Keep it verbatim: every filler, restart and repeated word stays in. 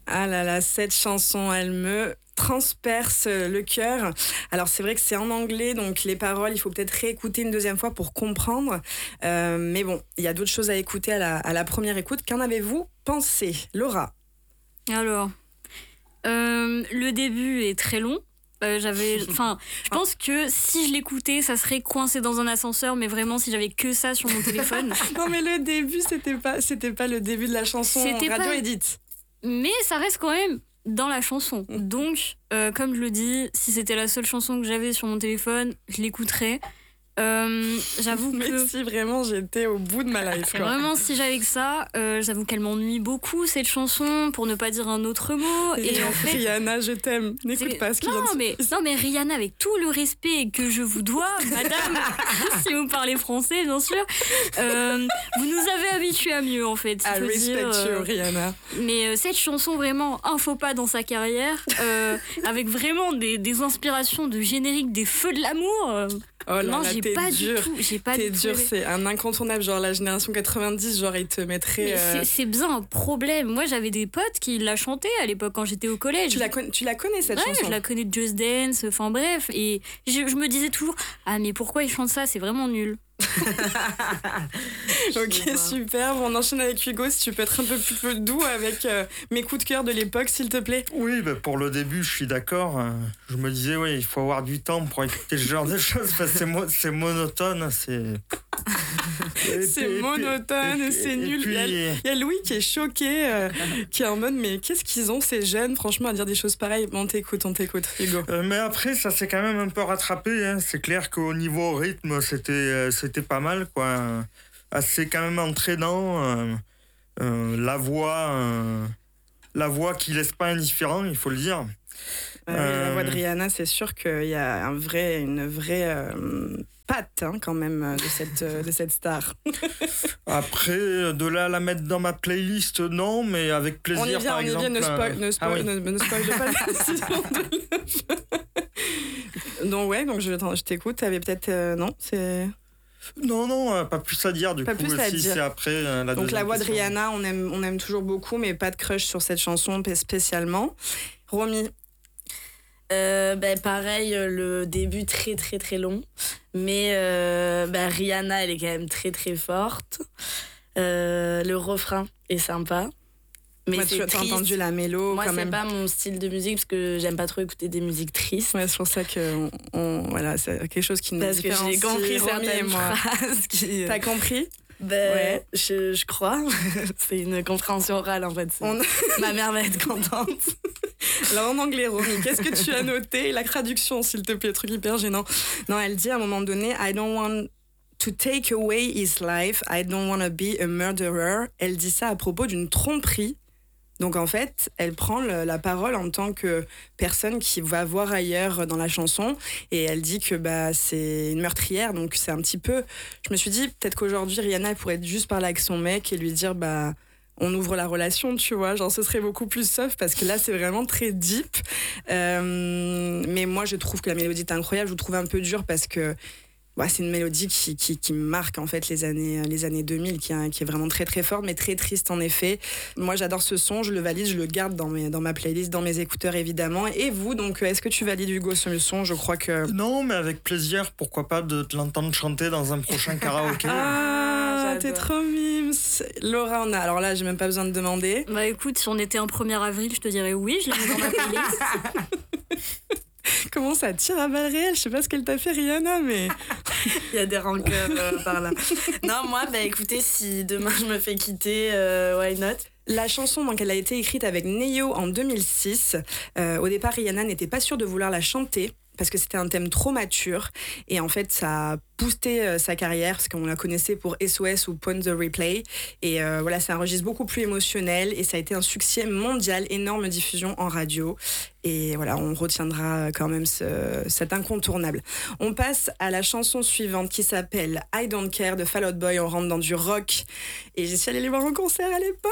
Ah là là, cette chanson, elle me transperce le cœur. Alors c'est vrai que c'est en anglais, donc les paroles, il faut peut-être réécouter une deuxième fois pour comprendre. Euh, mais bon, il y a d'autres choses à écouter à la, à la première écoute. Qu'en avez-vous pensé, Laura? Alors, euh, le début est très long. Euh, j'avais, enfin, je pense que si je l'écoutais, ça serait coincé dans un ascenseur, mais vraiment si j'avais que ça sur mon téléphone. Non mais le début, c'était pas, c'était pas le début de la chanson C'était radio pas... edit. Mais ça reste quand même dans la chanson. Donc, euh, comme je le dis, si c'était la seule chanson que j'avais sur mon téléphone, je l'écouterais. Euh, j'avoue mais que... si vraiment j'étais au bout de ma life, quoi. Vraiment, si j'avais que ça, euh, j'avoue qu'elle m'ennuie beaucoup, cette chanson, pour ne pas dire un autre mot. Et, et en fait, Rihanna, je t'aime. N'écoute c'est... pas ce qu'il non, vient de mais, non, mais Rihanna, avec tout le respect que je vous dois, madame, si vous parlez français, bien sûr, euh, vous nous avez habitués à mieux, en fait. I respect dire, euh, you, Rihanna. Mais euh, cette chanson, vraiment, un faux pas dans sa carrière, euh, avec vraiment des, des inspirations de générique des Feux de l'amour. Euh, oh là non, là, j'ai t'es pas dur. du tout. J'ai pas T'es du dur, tout c'est un incontournable. Genre la génération quatre-vingt-dix, genre ils te mettraient. Mais euh... c'est, c'est bien un problème. Moi, j'avais des potes qui la chantaient à l'époque quand j'étais au collège. Tu la, con- tu la connais cette ouais, chanson? je la connais de Just Dance, enfin bref. Et je, je me disais toujours, ah mais pourquoi ils chantent ça? C'est vraiment nul. Ok, super. Bon, on enchaîne avec Hugo. Si tu peux être un peu plus doux avec euh, mes coups de cœur de l'époque, s'il te plaît. Oui, bah pour le début, je suis d'accord. Je me disais, oui, il faut avoir du temps pour écouter ce genre de choses parce que c'est, mo- c'est monotone. C'est, c'est puis, monotone, et puis, c'est et nul. Puis... Il, y a, il y a Louis qui est choqué, euh, qui est en mode, mais qu'est-ce qu'ils ont ces jeunes, franchement, à dire des choses pareilles? On t'écoute, on t'écoute, Hugo. Euh, mais après, ça s'est quand même un peu rattrapé. Hein. C'est clair qu'au niveau rythme, c'était, euh, c'était pas mal, quoi. Assez quand même entraînant. Euh, euh, la voix, euh, la voix qui laisse pas indifférent, il faut le dire. Euh, euh, la voix de Rihanna, c'est sûr qu'il y a un vrai, une vraie euh, patte hein, quand même de cette, de cette star. Après, de là à la mettre dans ma playlist, non, mais avec plaisir. On y vient, par on y exemple, vient, ne spoil, ne spoil, ah oui. ne, ne spoil pas la décision de... Donc ouais, donc je, je t'écoute. T'avais peut-être euh, non, c'est. Non, non, pas plus à dire du pas coup. Plus à si dire. C'est après euh, la Donc la voix question. de Rihanna, on aime, on aime toujours beaucoup, mais pas de crush sur cette chanson spécialement. Romy. Euh, ben pareil, le début très très très long, mais euh, ben Rihanna elle est quand même très très forte. Euh, le refrain est sympa. Mais Moi, c'est tu as triste. entendu la mélo. Moi, quand c'est même. pas mon style de musique parce que j'aime pas trop écouter des musiques tristes. Ouais, c'est pour ça que on, voilà, c'est quelque chose qui nous parce différencie. Parce que j'ai compris Romy certaines et moi. phrases. Qui... T'as compris? Ben, ouais. je, je crois. C'est une compréhension orale en fait. On... Ma mère va être contente. Alors en anglais, Romy, qu'est-ce que tu as noté? La traduction, s'il te plaît, truc hyper gênant. Non, elle dit à un moment donné, I don't want to take away his life, I don't want to be a murderer. Elle dit ça à propos d'une tromperie. Donc en fait, elle prend le, la parole en tant que personne qui va voir ailleurs dans la chanson et elle dit que bah, c'est une meurtrière, donc c'est un petit peu... Je me suis dit, peut-être qu'aujourd'hui, Rihanna elle pourrait juste parler avec son mec et lui dire, bah, on ouvre la relation, tu vois, genre ce serait beaucoup plus soft parce que là, c'est vraiment très deep. Euh, mais moi, je trouve que la mélodie est incroyable, je vous trouve un peu dure parce que ouais, c'est une mélodie qui, qui, qui marque en fait les années, les années deux mille, qui, hein, qui est vraiment très très forte, mais très triste en effet. Moi j'adore ce son, je le valide, je le garde dans, mes, dans ma playlist, dans mes écouteurs évidemment. Et vous, donc est-ce que tu valides Hugo ce son? Je crois que... Non, mais avec plaisir, pourquoi pas de te l'entendre chanter dans un prochain karaoké. Ah, t'es trop mimes. Laura, on a... alors là j'ai même pas besoin de demander. Bah écoute, si on était un premier avril, je te dirais oui, je l'ai mis dans ma playlist. Comment ça tire à balles réelles? Je sais pas ce qu'elle t'a fait, Rihanna, mais... Il y a des rancœurs euh, par là. Non, moi, bah écoutez, si demain je me fais quitter, euh, why not? La chanson, donc, elle a été écrite avec Neo en deux mille six. Euh, au départ, Rihanna n'était pas sûre de vouloir la chanter parce que c'était un thème trop mature. Et en fait, ça a boosté euh, sa carrière parce qu'on la connaissait pour S O S ou Point the Replay. Et euh, voilà, c'est un registre beaucoup plus émotionnel et ça a été un succès mondial, énorme diffusion en radio. Et voilà, on retiendra quand même ce, cet incontournable. On passe à la chanson suivante qui s'appelle I Don't Care de Fall Out Boy. On rentre dans du rock. Et j'y suis allée les voir en concert à l'époque.